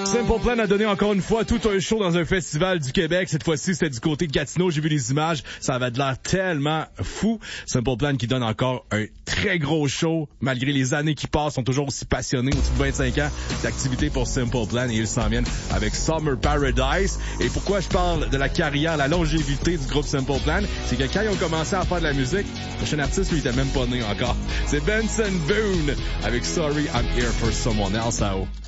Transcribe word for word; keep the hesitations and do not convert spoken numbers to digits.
Simple Plan a donné encore une fois tout un show dans un festival du Québec. Cette fois-ci, c'était du côté de Gatineau. J'ai vu les images. Ça avait de l'air tellement fou. Simple Plan qui donne encore un très gros show. Malgré les années qui passent, sont toujours aussi passionnés. Au-dessus de vingt-cinq ans d'activité pour Simple Plan. Et ils s'en viennent avec Summer Paradise. Et pourquoi je parle de la carrière, la longévité du groupe Simple Plan? C'est que quand ils ont commencé à faire de la musique, le prochain artiste, lui, il était même pas né encore. C'est Benson Boone avec Sorry I'm Here for Someone Else à haut.